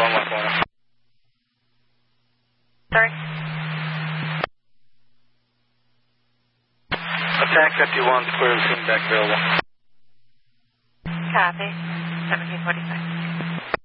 Longmont corner. Sorry. Attack 51, clear the scene back available. Copy. 1745.